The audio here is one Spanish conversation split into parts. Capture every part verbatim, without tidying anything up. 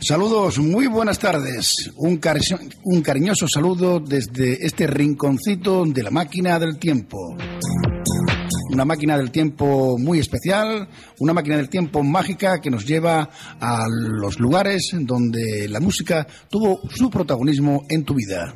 Saludos, muy buenas tardes. Un, cari- un cariñoso saludo desde este rinconcito de la máquina del tiempo. Una máquina del tiempo muy especial, una máquina del tiempo mágica que nos lleva a los lugares donde la música tuvo su protagonismo en tu vida.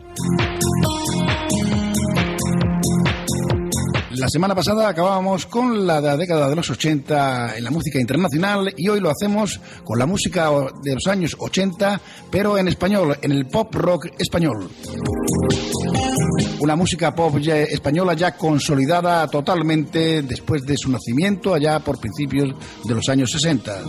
La semana pasada acabábamos con la década de los ochenta en la música internacional y hoy lo hacemos con la música de los años ochenta, pero en español, en el pop rock español. Una música pop ya española ya consolidada totalmente después de su nacimiento allá por principios de los años sesenta.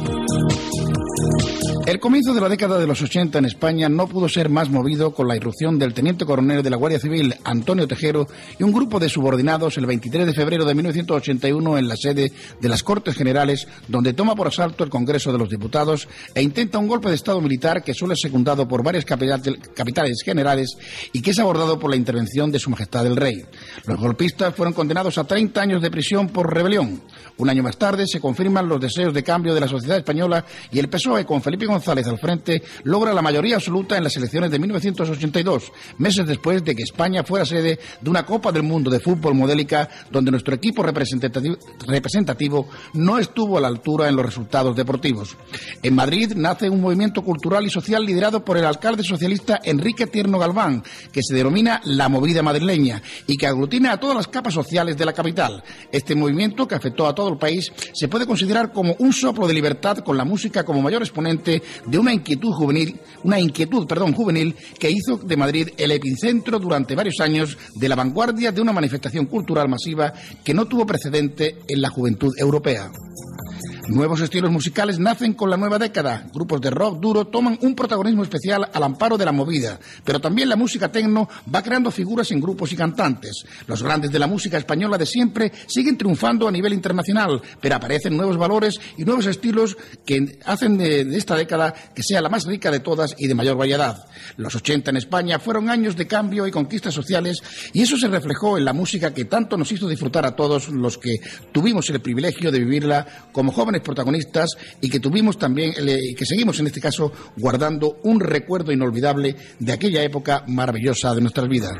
El comienzo de la década de los ochenta en España no pudo ser más movido con la irrupción del teniente coronel de la Guardia Civil, Antonio Tejero, y un grupo de subordinados el veintitrés de febrero de mil novecientos ochenta y uno en la sede de las Cortes Generales, donde toma por asalto el Congreso de los Diputados e intenta un golpe de Estado militar que suele ser secundado por varias capitales generales y que es abordado por la intervención de Su Majestad el Rey. Los golpistas fueron condenados a treinta años de prisión por rebelión. Un año más tarde se confirman los deseos de cambio de la sociedad española y el P S O E, con Felipe González al frente, logra la mayoría absoluta en las elecciones de mil novecientos ochenta y dos, meses después de que España fuera sede de una Copa del Mundo de fútbol modélica donde nuestro equipo representativo, representativo no estuvo a la altura en los resultados deportivos. En Madrid nace un movimiento cultural y social liderado por el alcalde socialista Enrique Tierno Galván, que se denomina La Movida Madrileña y que aglutina a todas las capas sociales de la capital. Este movimiento, que afectó a todo el país, se puede considerar como un soplo de libertad, con la música como mayor exponente de una inquietud juvenil, una inquietud, perdón, juvenil que hizo de Madrid el epicentro durante varios años de la vanguardia de una manifestación cultural masiva que no tuvo precedente en la juventud europea. Nuevos estilos musicales nacen con la nueva década. Grupos de rock duro toman un protagonismo especial al amparo de la movida, pero también la música tecno va creando figuras en grupos y cantantes. Los grandes de la música española de siempre siguen triunfando a nivel internacional, pero aparecen nuevos valores y nuevos estilos que hacen de, de esta década que sea la más rica de todas y de mayor variedad. Los ochenta en España fueron años de cambio y conquistas sociales, y eso se reflejó en la música que tanto nos hizo disfrutar a todos los que tuvimos el privilegio de vivirla como jóvenes protagonistas y que tuvimos también, y que seguimos en este caso guardando un recuerdo inolvidable de aquella época maravillosa de nuestras vidas.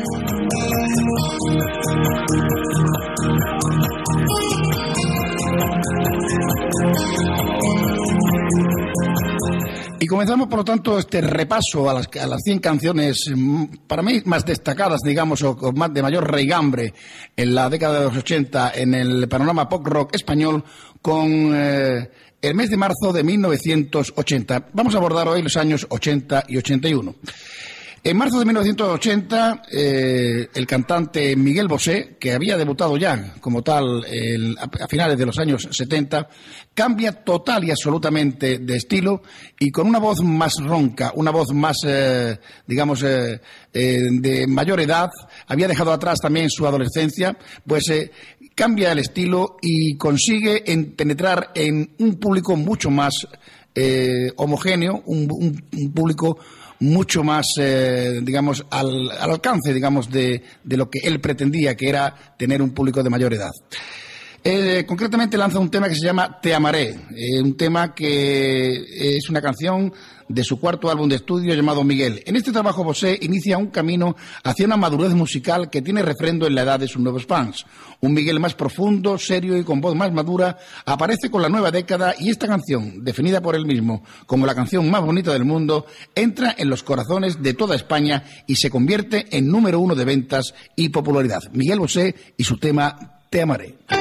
Y comenzamos, por lo tanto, este repaso a las, a las cien canciones, para mí, más destacadas, digamos, o con más de mayor raigambre en la década de los ochenta en el panorama pop rock español, con eh, el mes de marzo de mil novecientos ochenta. Vamos a abordar hoy los años ochenta y ochenta y uno. En marzo de mil novecientos ochenta, eh, el cantante Miguel Bosé, que había debutado ya como tal el, a, a finales de los años setenta, cambia total y absolutamente de estilo y con una voz más ronca, una voz más, eh, digamos, eh, eh, de mayor edad. Había dejado atrás también su adolescencia, pues eh, cambia el estilo y consigue en penetrar en un público mucho más eh, homogéneo, un, un, un público mucho más, eh, digamos, al, al alcance, digamos, de, de lo que él pretendía, que era tener un público de mayor edad. Eh, concretamente lanza un tema que se llama Te Amaré, eh, un tema que es una canción de su cuarto álbum de estudio llamado Miguel. En este trabajo Bosé inicia un camino hacia una madurez musical que tiene refrendo en la edad de sus nuevos fans. Un Miguel más profundo, serio y con voz más madura aparece con la nueva década, y esta canción, definida por él mismo como la canción más bonita del mundo, entra en los corazones de toda España y se convierte en número uno de ventas y popularidad. Miguel Bosé y su tema Te Amaré.